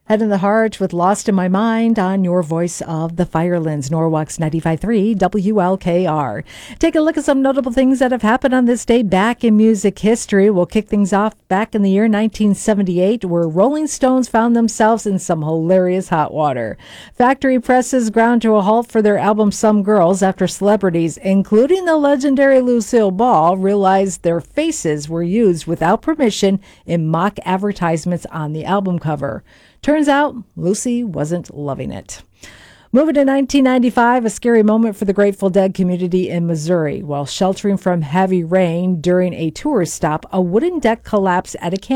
Head in the Heart with Lost in My Mind on your voice of the Firelands, Norwalk's 95.3 WLKR. Take a look at some notable things that have happened on this day back in music history. We'll kick things off back in the year 1978, where Rolling Stones found themselves in some hilarious hot water. Factory presses ground to a halt for their album Some Girls after celebrities, including the legendary Lucille Ball, realized their faces were used without permission in mock advertisements on the album cover. Turns out, Lucy wasn't loving it. Moving to 1995, a scary moment for the Grateful Dead community in Missouri. While sheltering from heavy rain during a tourist stop, a wooden deck collapsed at a